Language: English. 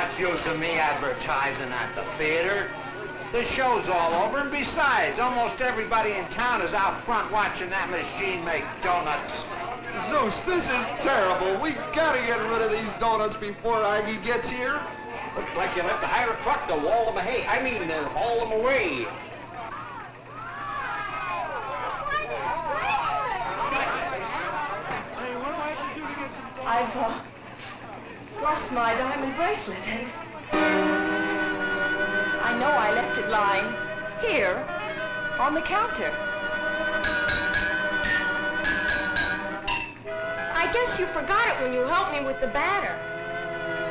much use of me advertising at the theater. The show's all over, and besides, almost everybody in town is out front watching that machine make donuts. Zeus, this is terrible. We gotta get rid of these donuts before Aggie gets here. Looks like you'll have to hire a truck to haul them haul them away. I've lost my diamond bracelet, and I know I left it lying here on the counter. I guess you forgot it when you helped me with the batter.